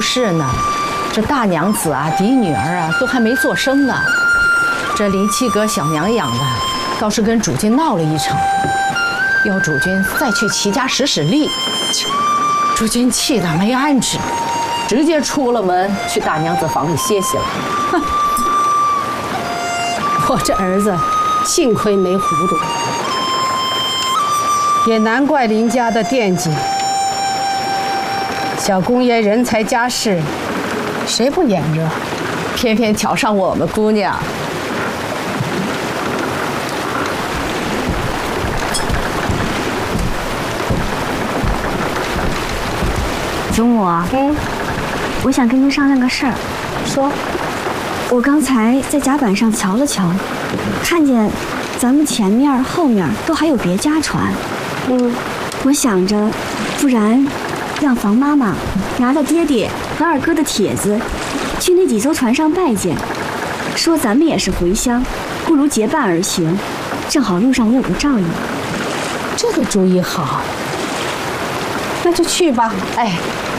是呢，这大娘子啊、嫡女儿啊都还没做声呢。这林七哥小娘养的，倒是跟主君闹了一场，要主君再去齐家使力。主君气得没安置，直接出了门去大娘子房里歇息了。哼， 我这儿子幸亏没糊涂，也难怪林家的惦记。小公爷人才家世，谁不眼热？ 偏偏挑上我们姑娘。 祖母，我想跟您商量个事儿。 说， 我刚才在甲板上瞧了瞧，看见咱们前面、后面都还有别家船。我想着，不然让房妈妈拿着爹爹和二哥的帖子，去那几艘船上拜见，说咱们也是回乡，不如结伴而行，正好路上也有个照应。 这个主意好，那就去吧。 哎，